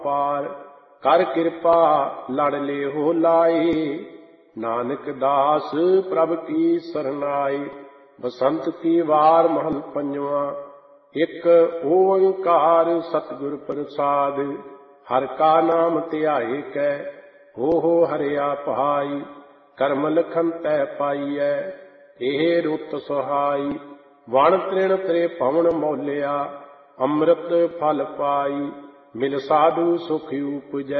पार कर कृपा लड़ ले हो लाए। नानक दास प्रभ की सरनाई। बसंत की वार महल पंजवा। एक ओंकार सतगुर प्रसाद। हर का नाम ध्याए कै हो हरिया पहाई। करम लखन तै पाईऐ एह रुत सुहाई। वण तृण त्रे पवन मौलिया अमृत फल पाई। मिल साधु सुख उपजै